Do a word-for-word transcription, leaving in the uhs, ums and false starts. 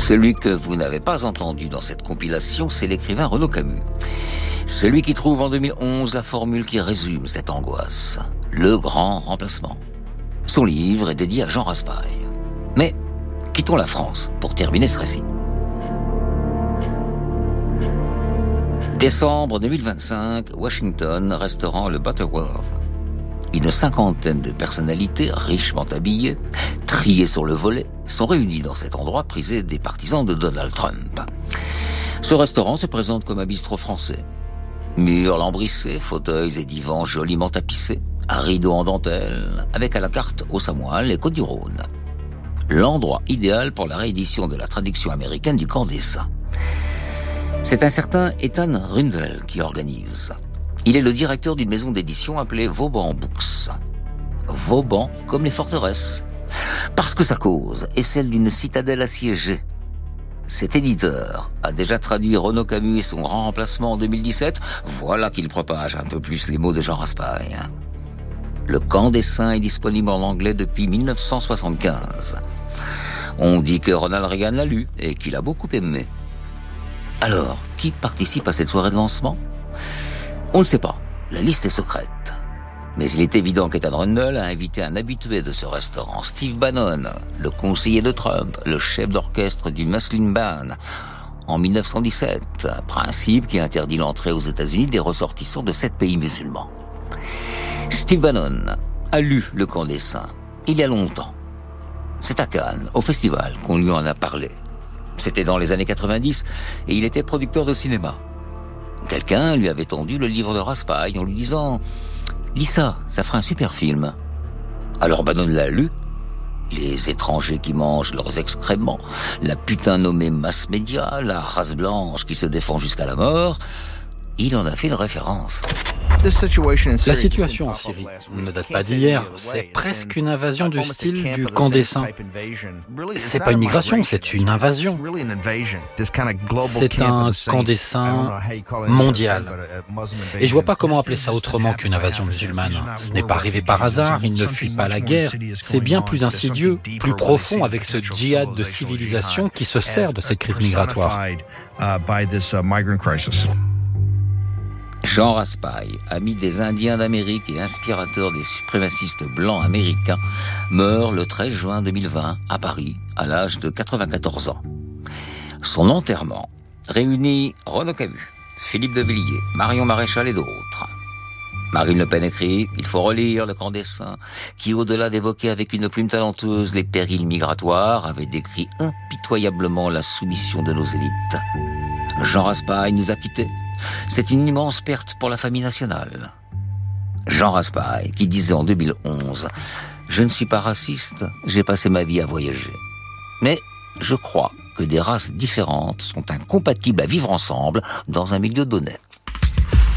Celui que vous n'avez pas entendu dans cette compilation, c'est l'écrivain Renaud Camus. Celui qui trouve en deux mille onze la formule qui résume cette angoisse. Le grand remplacement. Son livre est dédié à Jean Raspail. Mais quittons la France pour terminer ce récit. Décembre deux mille vingt-cinq, Washington, restaurant le Butterworth. Une cinquantaine de personnalités richement habillées, triées sur le volet, sont réunies dans cet endroit prisé des partisans de Donald Trump. Ce restaurant se présente comme un bistrot français. Murs lambrissés, fauteuils et divans joliment tapissés, à rideaux en dentelle, avec à la carte au Samoal et Côtes-du-Rhône. L'endroit idéal pour la réédition de la traduction américaine du Camp des Saints. C'est un certain Ethan Rundel qui organise. Il est le directeur d'une maison d'édition appelée Vauban Books. Vauban comme les forteresses. Parce que sa cause est celle d'une citadelle assiégée. Cet éditeur a déjà traduit Renaud Camus et son grand remplacement en deux mille dix-sept. Voilà qu'il propage un peu plus les mots de Jean Raspail. Le Camp des Saints est disponible en anglais depuis mille neuf cent soixante-quinze. On dit que Ronald Reagan l'a lu et qu'il a beaucoup aimé. Alors, qui participe à cette soirée de lancement ? On ne sait pas, la liste est secrète. Mais il est évident qu'Ethan Rundel a invité un habitué de ce restaurant, Steve Bannon, le conseiller de Trump, le chef d'orchestre du Muslin Band, en mille neuf cent dix-sept, principe qui interdit l'entrée aux États-Unis des ressortissants de sept pays musulmans. Steve Bannon a lu Le Camp des Saints, il y a longtemps. C'est à Cannes, au festival, qu'on lui en a parlé. C'était dans les années quatre-vingt-dix et il était producteur de cinéma. Quelqu'un lui avait tendu le livre de Raspail en lui disant « Lis ça, ça fera un super film ». Alors Bannon l'a lu. Les étrangers qui mangent leurs excréments, la putain nommée mass média, la race blanche qui se défend jusqu'à la mort, il en a fait une référence. La situation en Syrie ne date pas d'hier, c'est presque une invasion du style du Camp des Saints. C'est pas une migration, c'est une invasion. C'est un Camp des Saints mondial. Et je vois pas comment appeler ça autrement qu'une invasion musulmane. Ce n'est pas arrivé par hasard, il ne fuit pas la guerre. C'est bien plus insidieux, plus profond avec ce djihad de civilisation qui se sert de cette crise migratoire. Jean Raspail, ami des Indiens d'Amérique et inspirateur des suprémacistes blancs américains, meurt le treize juin deux mille vingt à Paris, à l'âge de quatre-vingt-quatorze ans. Son enterrement réunit Renaud Camus, Philippe de Villiers, Marion Maréchal et d'autres. Marine Le Pen écrit « Il faut relire Le Camp des Saints », qui, au-delà d'évoquer avec une plume talentueuse les périls migratoires, avait décrit impitoyablement la soumission de nos élites. Jean Raspail nous a quittés. C'est une immense perte pour la famille nationale. Jean Raspail, qui disait en deux mille onze « Je ne suis pas raciste, j'ai passé ma vie à voyager. Mais je crois que des races différentes sont incompatibles à vivre ensemble dans un milieu donné. »